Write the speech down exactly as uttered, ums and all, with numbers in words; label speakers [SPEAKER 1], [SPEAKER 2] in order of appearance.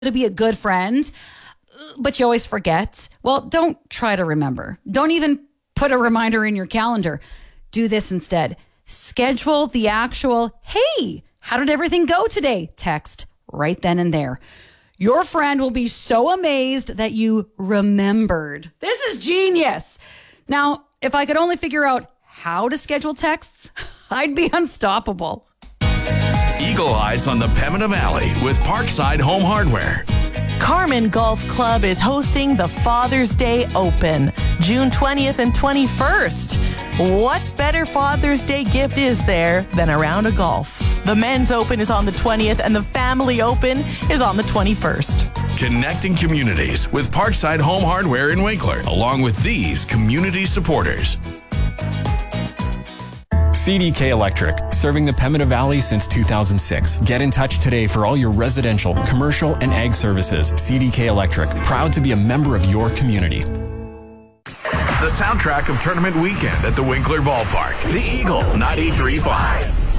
[SPEAKER 1] to be a good friend, but you always forget. Well, don't try to remember. Don't even put a reminder in your calendar. Do this instead. Schedule the actual, hey, how did everything go today? Text right then and there. Your friend will be so amazed that you remembered. This is genius. Now, if I could only figure out how to schedule texts, I'd be unstoppable.
[SPEAKER 2] Eagle Eyes on the Pembina Valley with Parkside Home Hardware.
[SPEAKER 3] Carmen Golf Club is hosting the Father's Day Open, June twentieth and twenty-first. What better Father's Day gift is there than a round of golf? The Men's Open is on the twentieth and the Family Open is on the twenty-first.
[SPEAKER 2] Connecting communities with Parkside Home Hardware in Winkler, along with these community supporters.
[SPEAKER 4] C D K Electric, serving the Pembina Valley since two thousand six. Get in touch today for all your residential, commercial, and ag services. C D K Electric, proud to be a member of your community.
[SPEAKER 2] The soundtrack of tournament weekend at the Winkler Ballpark. The Eagle ninety-three point five.